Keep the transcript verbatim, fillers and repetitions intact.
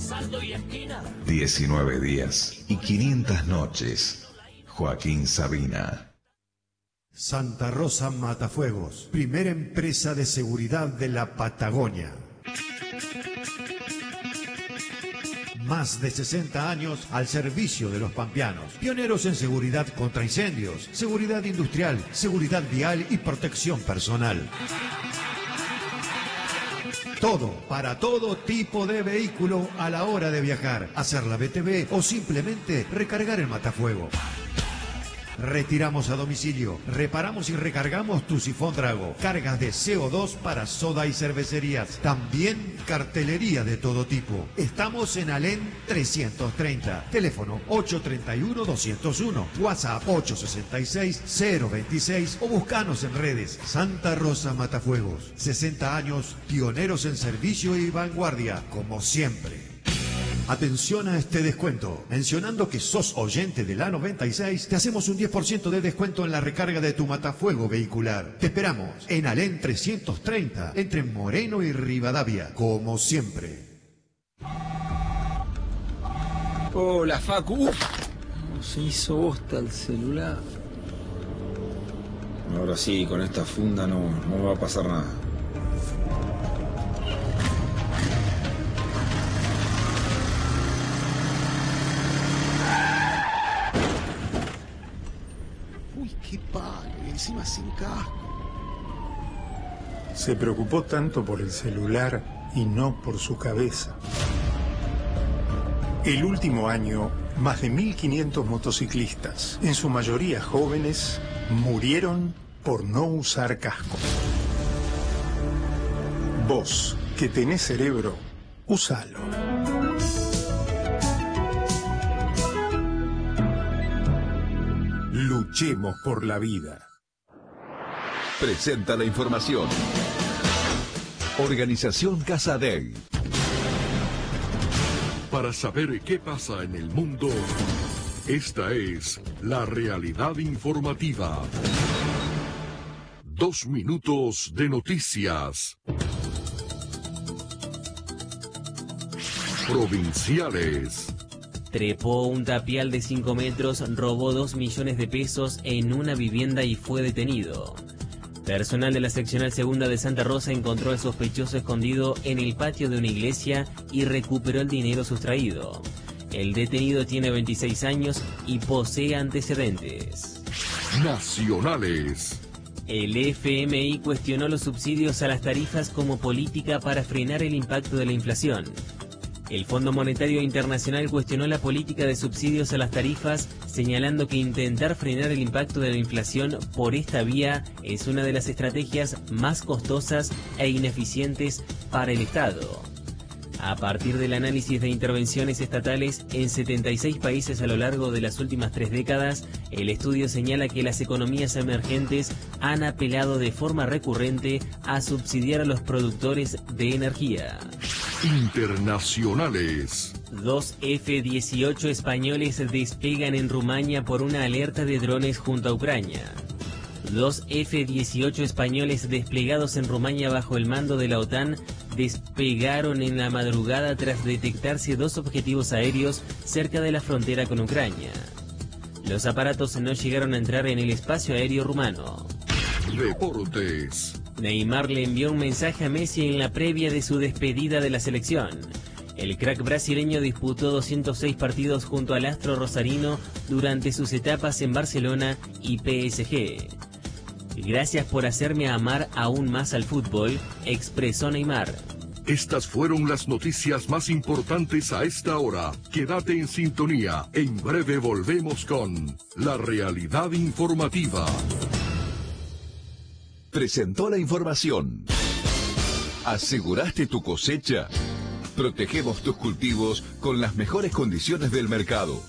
diecinueve días y quinientas noches. Joaquín Sabina. Santa Rosa Matafuegos, primera empresa de seguridad de la Patagonia. Más de sesenta años al servicio de los pampeanos. Pioneros en seguridad contra incendios, seguridad industrial, seguridad vial y protección personal. Todo, para todo tipo de vehículo a la hora de viajar, hacer la B T V o simplemente recargar el matafuego. Retiramos a domicilio, reparamos y recargamos tu sifón Drago, cargas de C O dos para soda y cervecerías, también cartelería de todo tipo. Estamos en Alén trescientos treinta, teléfono ocho tres uno, dos cero uno, WhatsApp ocho seis seis, cero veintiséis o buscanos en redes. Santa Rosa Matafuegos, sesenta años, pioneros en servicio y vanguardia, como siempre. Atención a este descuento. Mencionando que sos oyente de la noventa y seis, te hacemos un diez por ciento de descuento en la recarga de tu matafuego vehicular. Te esperamos en Alén trescientos treinta, entre Moreno y Rivadavia, como siempre. Hola, Facu. Uf, se hizo bosta el celular. Ahora sí, con esta funda no, no va a pasar nada. Qué padre, encima sin casco. Se preocupó tanto por el celular y no por su cabeza. El último año, más de mil quinientos motociclistas, en su mayoría jóvenes, murieron por no usar casco. Vos, que tenés cerebro, úsalo. Luchemos por la vida. Presenta la información. Organización Casadei. Para saber qué pasa en el mundo, esta es la realidad informativa. Dos minutos de noticias. Provinciales. Trepó un tapial de cinco metros, robó dos millones de pesos en una vivienda y fue detenido. Personal de la seccional segunda de Santa Rosa encontró al sospechoso escondido en el patio de una iglesia y recuperó el dinero sustraído. El detenido tiene veintiséis años y posee antecedentes. Nacionales. El F M I cuestionó los subsidios a las tarifas como política para frenar el impacto de la inflación. El Fondo Monetario Internacional cuestionó la política de subsidios a las tarifas, señalando que intentar frenar el impacto de la inflación por esta vía es una de las estrategias más costosas e ineficientes para el Estado. A partir del análisis de intervenciones estatales en setenta y seis países a lo largo de las últimas tres décadas, el estudio señala que las economías emergentes han apelado de forma recurrente a subsidiar a los productores de energía. Internacionales. Dos F dieciocho españoles despegan en Rumania por una alerta de drones junto a Ucrania. Dos F dieciocho españoles desplegados en Rumania bajo el mando de la OTAN despegaron en la madrugada tras detectarse dos objetivos aéreos cerca de la frontera con Ucrania. Los aparatos no llegaron a entrar en el espacio aéreo rumano. Deportes. Neymar le envió un mensaje a Messi en la previa de su despedida de la selección. El crack brasileño disputó doscientos seis partidos junto al astro rosarino durante sus etapas en Barcelona y P S G. Gracias por hacerme amar aún más al fútbol, expresó Neymar. Estas fueron las noticias más importantes a esta hora. Quédate en sintonía. En breve volvemos con La Realidad Informativa. Presentó la información. ¿Aseguraste tu cosecha? Protegemos tus cultivos con las mejores condiciones del mercado.